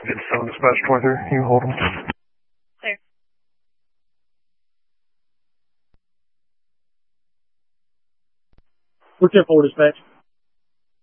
It's on dispatch 23. You hold them. Clear. We're 10-4 dispatch.